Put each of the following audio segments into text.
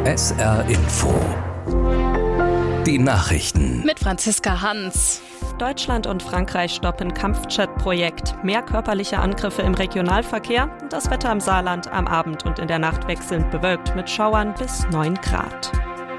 SR Info. Die Nachrichten. Mit Franziska Hans. Deutschland und Frankreich stoppen Kampfjet-Projekt. Mehr körperliche Angriffe im Regionalverkehr. Das Wetter im Saarland am Abend und in der Nacht wechselnd bewölkt mit Schauern bis 9 Grad.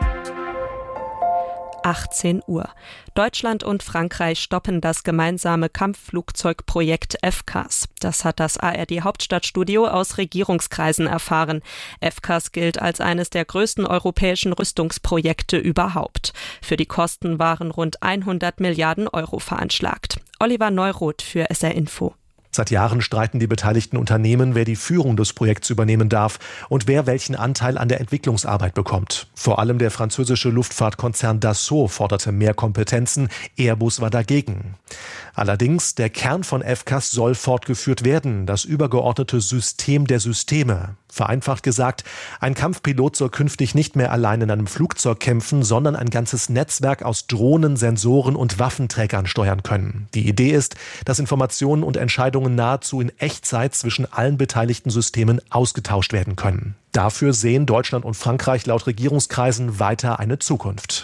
18 Uhr. Deutschland und Frankreich stoppen das gemeinsame Kampfflugzeugprojekt FCAS. Das hat das ARD-Hauptstadtstudio aus Regierungskreisen erfahren. FCAS gilt als eines der größten europäischen Rüstungsprojekte überhaupt. Für die Kosten waren rund 100 Milliarden Euro veranschlagt. Oliver Neuroth für SR Info. Seit Jahren streiten die beteiligten Unternehmen, wer die Führung des Projekts übernehmen darf und wer welchen Anteil an der Entwicklungsarbeit bekommt. Vor allem der französische Luftfahrtkonzern Dassault forderte mehr Kompetenzen, Airbus war dagegen. Allerdings, der Kern von FCAS soll fortgeführt werden, das übergeordnete System der Systeme. Vereinfacht gesagt, ein Kampfpilot soll künftig nicht mehr allein in einem Flugzeug kämpfen, sondern ein ganzes Netzwerk aus Drohnen, Sensoren und Waffenträgern steuern können. Die Idee ist, dass Informationen und Entscheidungen nahezu in Echtzeit zwischen allen beteiligten Systemen ausgetauscht werden können. Dafür sehen Deutschland und Frankreich laut Regierungskreisen weiter eine Zukunft.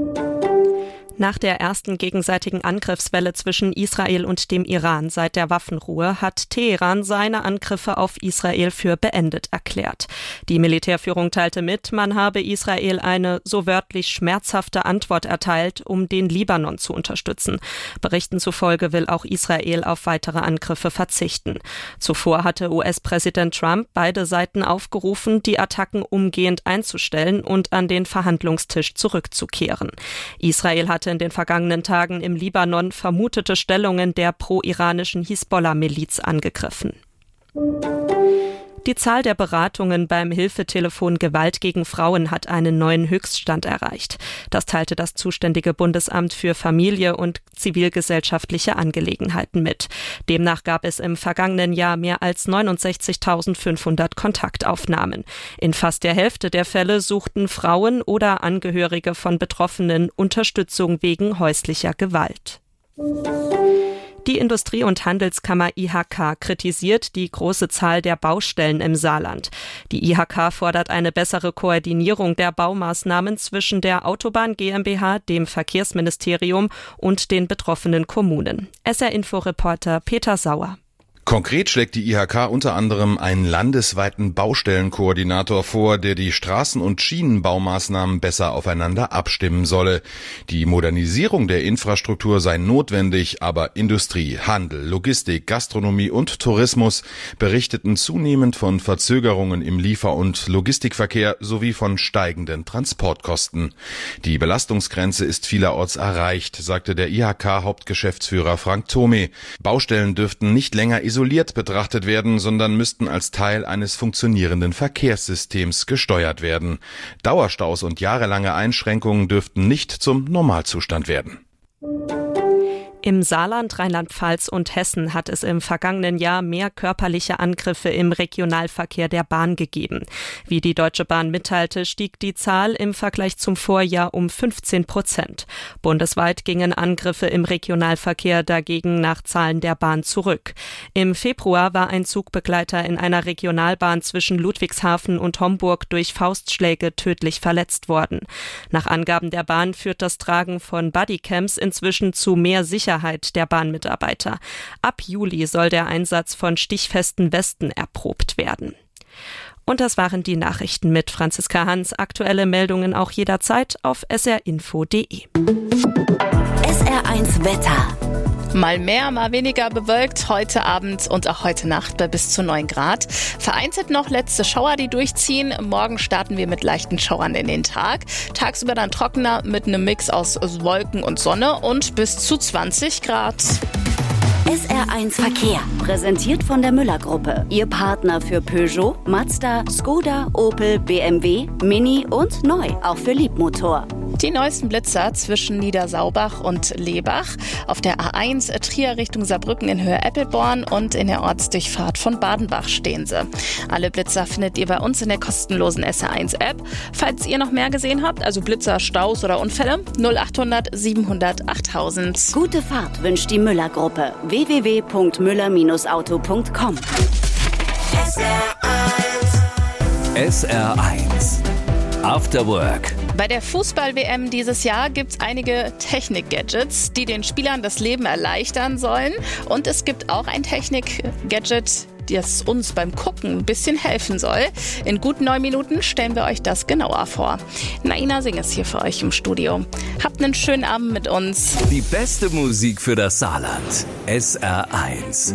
Nach der ersten gegenseitigen Angriffswelle zwischen Israel und dem Iran seit der Waffenruhe hat Teheran seine Angriffe auf Israel für beendet erklärt. Die Militärführung teilte mit, man habe Israel eine so wörtlich schmerzhafte Antwort erteilt, um den Libanon zu unterstützen. Berichten zufolge will auch Israel auf weitere Angriffe verzichten. Zuvor hatte US-Präsident Trump beide Seiten aufgerufen, die Attacken umgehend einzustellen und an den Verhandlungstisch zurückzukehren. Israel hatte in den vergangenen Tagen im Libanon vermutete Stellungen der pro-iranischen Hisbollah-Miliz angegriffen. Die Zahl der Beratungen beim Hilfetelefon Gewalt gegen Frauen hat einen neuen Höchststand erreicht. Das teilte das zuständige Bundesamt für Familie und zivilgesellschaftliche Angelegenheiten mit. Demnach gab es im vergangenen Jahr mehr als 69.500 Kontaktaufnahmen. In fast der Hälfte der Fälle suchten Frauen oder Angehörige von Betroffenen Unterstützung wegen häuslicher Gewalt. Die Industrie- und Handelskammer IHK kritisiert die große Zahl der Baustellen im Saarland. Die IHK fordert eine bessere Koordinierung der Baumaßnahmen zwischen der Autobahn GmbH, dem Verkehrsministerium und den betroffenen Kommunen. SR-Info-Reporter Peter Sauer. Konkret schlägt die IHK unter anderem einen landesweiten Baustellenkoordinator vor, der die Straßen- und Schienenbaumaßnahmen besser aufeinander abstimmen solle. Die Modernisierung der Infrastruktur sei notwendig, aber Industrie, Handel, Logistik, Gastronomie und Tourismus berichteten zunehmend von Verzögerungen im Liefer- und Logistikverkehr sowie von steigenden Transportkosten. Die Belastungsgrenze ist vielerorts erreicht, sagte der IHK-Hauptgeschäftsführer Frank Thome. Baustellen dürften nicht länger isoliert betrachtet werden, sondern müssten als Teil eines funktionierenden Verkehrssystems gesteuert werden. Dauerstaus und jahrelange Einschränkungen dürften nicht zum Normalzustand werden. Im Saarland, Rheinland-Pfalz und Hessen hat es im vergangenen Jahr mehr körperliche Angriffe im Regionalverkehr der Bahn gegeben. Wie die Deutsche Bahn mitteilte, stieg die Zahl im Vergleich zum Vorjahr um 15%. Bundesweit gingen Angriffe im Regionalverkehr dagegen nach Zahlen der Bahn zurück. Im Februar war ein Zugbegleiter in einer Regionalbahn zwischen Ludwigshafen und Homburg durch Faustschläge tödlich verletzt worden. Nach Angaben der Bahn führt das Tragen von Bodycams inzwischen zu mehr Sicherheit der Bahnmitarbeiter. Ab Juli soll der Einsatz von stichfesten Westen erprobt werden. Und das waren die Nachrichten mit Franziska Hans. Aktuelle Meldungen auch jederzeit auf srinfo.de. SR1 Wetter. Mal mehr, mal weniger bewölkt, heute Abend und auch heute Nacht bei bis zu 9 Grad. Vereinzelt noch letzte Schauer, die durchziehen. Morgen starten wir mit leichten Schauern in den Tag. Tagsüber dann trockener mit einem Mix aus Wolken und Sonne und bis zu 20 Grad. SR1 Verkehr, präsentiert von der Müller-Gruppe. Ihr Partner für Peugeot, Mazda, Skoda, Opel, BMW, Mini und neu, auch für Liebmotor. Die neuesten Blitzer zwischen Niedersaubach und Lebach, auf der A1 Trier Richtung Saarbrücken in Höhe Eppelborn und in der Ortsdurchfahrt von Badenbach stehen sie. Alle Blitzer findet ihr bei uns in der kostenlosen SR1-App. Falls ihr noch mehr gesehen habt, also Blitzer, Staus oder Unfälle, 0800 700 8000. Gute Fahrt wünscht die Müller-Gruppe. www.müller-auto.com. SR1 After Work. Bei der Fußball-WM dieses Jahr gibt es einige Technik-Gadgets, die den Spielern das Leben erleichtern sollen. Und es gibt auch ein Technik-Gadget, das uns beim Gucken ein bisschen helfen soll. In gut 9 Minuten stellen wir euch das genauer vor. Naina Singh ist hier für euch im Studio. Habt einen schönen Abend mit uns. Die beste Musik für das Saarland. SR1.